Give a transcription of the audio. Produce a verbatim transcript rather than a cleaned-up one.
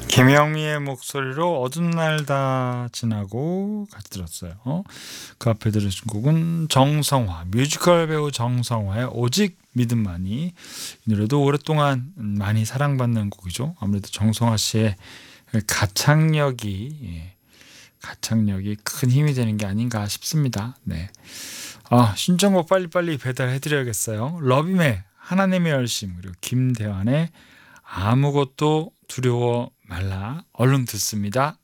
김영미의 목소리로 어두운 날 다 지나고 같이 들었어요. 어? 그 앞에 들으신 곡은 정성화, 뮤지컬 배우 정성화의 오직 믿음만이. 이 노래도 오랫동안 많이 사랑받는 곡이죠. 아무래도 정성화 씨의 가창력이 예, 가창력이 큰 힘이 되는 게 아닌가 싶습니다. 네. 아, 신청곡 빨리빨리 배달해드려야겠어요. 러빔의 하나님의 열심, 그리고 김대환의 아무것도 두려워 말라. 얼른 듣습니다.